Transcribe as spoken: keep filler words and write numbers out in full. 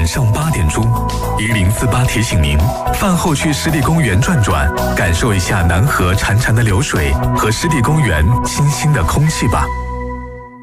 上八点钟，一零四八提醒您，饭后去湿地公园转转，感受一下南河潺潺的流水和湿地公园清新的空气吧。